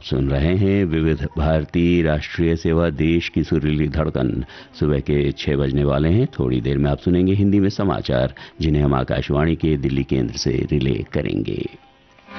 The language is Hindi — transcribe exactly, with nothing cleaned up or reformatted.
आप सुन रहे हैं विविध भारती राष्ट्रीय सेवा, देश की सुरीली धड़कन। सुबह के छह बजने वाले हैं। थोड़ी देर में आप सुनेंगे हिंदी में समाचार, जिन्हें हम आकाशवाणी के दिल्ली केंद्र से रिले करेंगे।